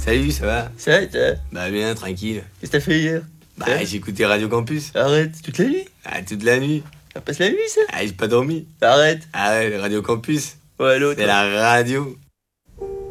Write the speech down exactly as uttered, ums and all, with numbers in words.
Salut, ça va? Ça va, toi? Bah bien, tranquille. Qu'est-ce que t'as fait hier? Bah Hein? j'ai écouté Radio Campus. Arrête, toute la nuit? Ah, toute la nuit. Ça passe la nuit, ça? Ah, j'ai pas dormi. Arrête. Ah ouais, Radio Campus. Ouais, l'autre. C'est la radio.